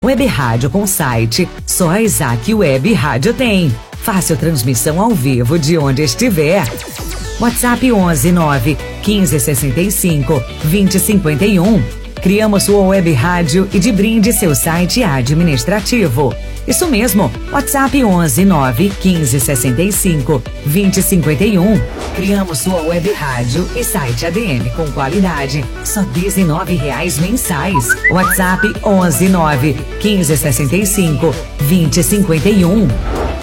Web rádio com site, só a Isaac Web Rádio tem. Fácil transmissão ao vivo de onde estiver. WhatsApp 11 9 15 65 20 51. Criamos sua web rádio e de brinde seu site administrativo. Isso mesmo, WhatsApp 11 9 15 65 20 51. Criamos sua web rádio e site ADM com qualidade, só R$19 mensais. WhatsApp 11 9 15 65 20 51.